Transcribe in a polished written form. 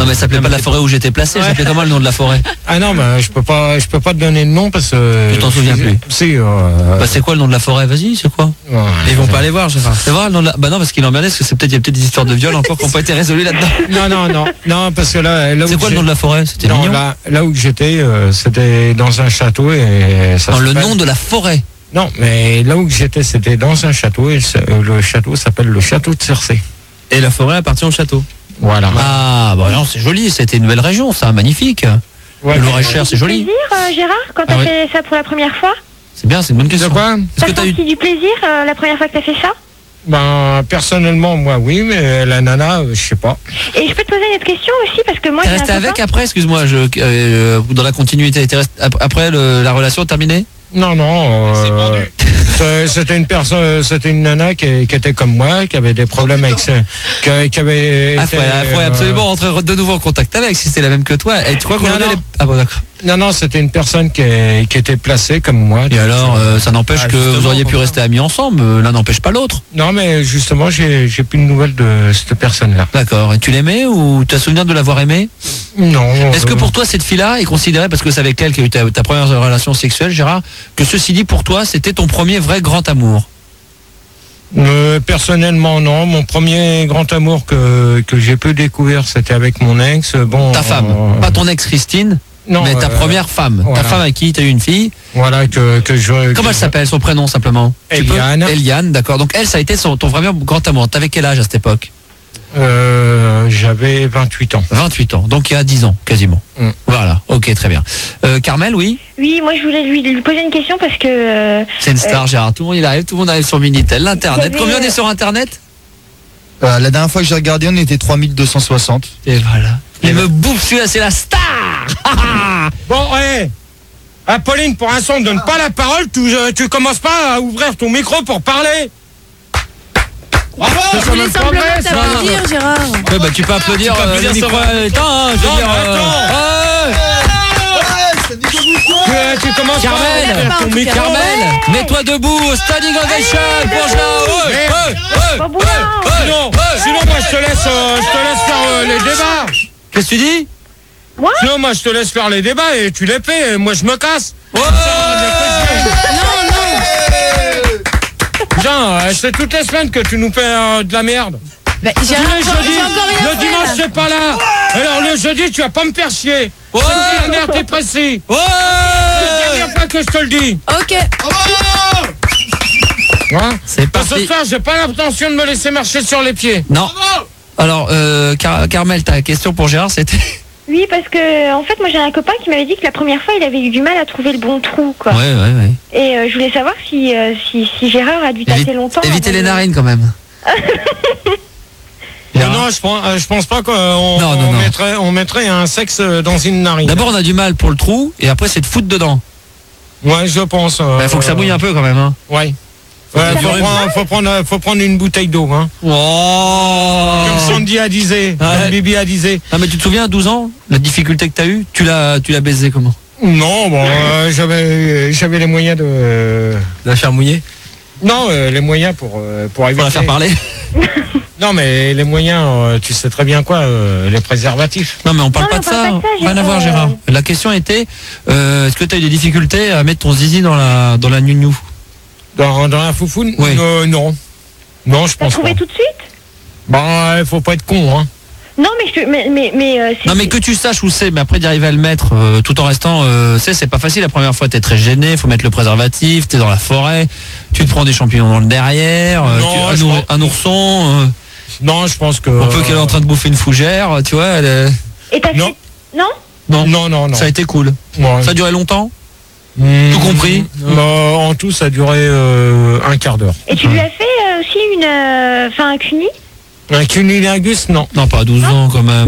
mais ça s'appelait pas la forêt où j'étais placé, ça s'appelait comment le nom de la forêt? Ah non, bah, je peux pas te donner le nom parce que... Tu t'en souviens plus? Si, Bah c'est quoi le nom de la forêt? Vas-y, c'est quoi? ouais, Ils vont pas aller voir, Gérard. C'est vrai le nom de la... Bah non, parce qu'il est emmerdé, parce que il y a peut-être des histoires de viol encore qui n'ont pas été résolues là-dedans. Non, parce que là où C'est quoi le nom de la forêt? C'était non, mignon. là où j'étais, c'était dans un château et ça Non, le s'appelle- nom de la forêt. Non, mais là où j'étais, c'était dans un château et le château s'appelle le château de Cercé. Et la forêt appartient au château. Voilà. Ah, bah non, c'est joli, c'était une belle région, ça, magnifique. Ouais, Le Loir-et-Cher, c'est joli. Plaisir, Gérard, quand t'as Ah ouais. fait ça pour la première fois? C'est bien, c'est une bonne question. De quoi? Est-ce T'as que t'as eu... senti du plaisir la première fois que t'as fait ça? Ben, personnellement, moi, oui, mais la nana, je sais pas. Et je peux te poser une autre question aussi, parce que moi T'es j'ai un resté avec copain- après, excuse-moi, dans la continuité, t'es resté après la relation terminée? Non, c'était une nana qui était comme moi, qui avait des problèmes avec ça, qui avait Ah, été, faut absolument rentrer de nouveau en contact avec, si c'était la même que toi. Et tu crois qu'on Non, non. Ah bon, d'accord. non, c'était une personne qui était placée comme moi. Et alors, ça n'empêche que vous justement, auriez pu bon. rester amis ensemble, l'un n'empêche pas l'autre. Non, mais justement, j'ai plus de nouvelles de cette personne-là. D'accord. Et tu l'aimais ou tu as souvenir de l'avoir aimé? Non. Est-ce que pour toi, cette fille-là est considérée, parce que c'est avec elle que tu as eu ta première relation sexuelle, Gérard, que ceci dit, pour toi, c'était ton premier vrai grand amour? Personnellement, non. Mon premier grand amour que j'ai pu découvrir, c'était avec mon ex. Bon, Ta femme, pas ton ex Christine, non, mais ta première femme. voilà. Ta femme avec qui tu as eu une fille. Voilà, que je... Comment elle s'appelle, son prénom simplement? Tu peux Eliane. Eliane, d'accord. Donc elle, ça a été ton vraiment grand amour. T'avais quel âge à cette époque? J'avais 28 ans. 28 ans, donc il y a 10 ans, quasiment. Mm. Voilà, ok, très bien. Carmel, oui? Oui, moi je voulais lui poser une question parce que... C'est une star, Gérard. Tout le monde arrive sur Minitel. L'Internet. Vous avez, Combien on est sur Internet? La dernière fois que j'ai regardé, on était 3260. Et voilà. Il me bouffe celui-là, c'est la star. Bon, ouais. Pauline, pour un son, donne pas la parole. Tu commences pas à ouvrir ton micro pour parler. Bravo. Je voulais simplement t'applaudir, Gérard. Ouais, bah, tu peux applaudir. peux applaudir le micro ça va. est éteint, je veux Non, dire, Tu commences pas à Carmel, ouvrir ton micro. Carmel, mets-toi debout, standing ovation pour Gérard. Bon boulot. Sinon, moi, je te laisse faire les débats. Qu'est-ce que tu dis? Sinon, moi, je te laisse faire les débats et tu les fais. Et moi, je me casse. Ouais. Jean, c'est toutes les semaines que tu nous fais de la merde. Bah, j'ai Tous les jeudis, encore rien le fait, dimanche, là. c'est pas là. Alors, le jeudi, tu vas pas me faire chier. Ouais. C'est clair, t'es précis. Ouais. C'est la dernière fois que je te le dis. Ok. Hein C'est Parce que parti. ce soir, j'ai pas l'intention de me laisser marcher sur les pieds. Non. Alors, Carmel, ta question pour Gérard, c'était... Oui, parce que en fait, moi j'ai un copain qui m'avait dit que la première fois, il avait eu du mal à trouver le bon trou, quoi. Ouais. Et je voulais savoir si Gérard a dû tâter longtemps. Évitez avant les de- narines quand même. Gérard. Non, je pense pas qu'on Non. on mettrait un sexe dans une narine. D'abord, on a du mal pour le trou, et après, c'est de foutre dedans. Ouais, je pense. Faut que ça bouille un peu quand même, hein. Ouais. Ouais, faut prendre une bouteille d'eau, hein. Oh. Comme Sandy a disait, comme Bibi a disait. Ah, mais tu te souviens, à 12 ans, la difficulté que t'as eue, tu l'as baisé comment? Non, bon, j'avais les moyens de... La faire mouiller? Non, les moyens pour éviter... Pour la faire parler? Non, mais les moyens, tu sais très bien quoi, les préservatifs. Non, mais on parle Non, pas mais de on parle ça. pas de ça, Rien à Gérard. voir, Gérard. La question était, est-ce que t'as eu des difficultés à mettre ton zizi dans la nounou? Dans la foufoune? Oui. Non. Non, je T'as pense pas. trouvé tout de suite? Bon, faut pas être con, hein. Non, mais c'est... Non, mais que tu saches où c'est, mais après d'arriver à le mettre tout en restant, c'est pas facile. La première fois, t'es très gêné, faut mettre le préservatif, t'es dans la forêt, tu te prends des champignons dans le derrière, Non, je pense- un ourson, Non, je pense que... on peut qu'elle est en train de bouffer une fougère, tu vois. Et t'as Non. fait... Non? Non. Ça a été cool. Ouais. Ça a duré longtemps? Tout compris? En tout, ça a duré un quart d'heure. Et tu lui as fait aussi un cuni? Un cunilingus, non. Non, pas à 12 ans quand même.